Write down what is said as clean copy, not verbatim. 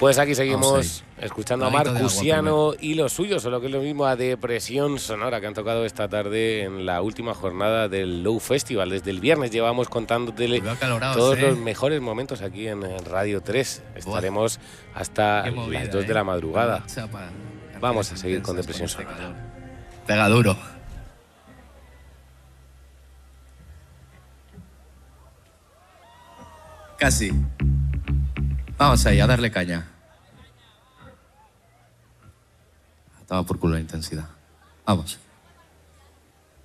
Pues aquí seguimos escuchando a Marcusiano y los suyos, o lo que es lo mismo, a Depresión Sonora, que han tocado esta tarde en la última jornada del Low Festival. Desde el viernes llevamos contándole todos los mejores momentos aquí en Radio 3. Estaremos hasta las 2 de la madrugada. Vamos a seguir con Depresión Sonora. Pega duro. Casi. Vamos ahí, a darle caña. Toma por culo la intensidad. Vamos.